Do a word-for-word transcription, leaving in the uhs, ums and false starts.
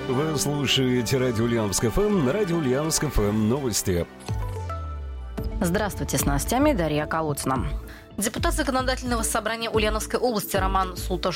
Вы слушаете радио Ульяновск эф эм, на радио Ульяновск эф эм новости. Здравствуйте, с новостями Дарья Колодцина. Депутат Законодательного собрания Ульяновской области Роман Султаш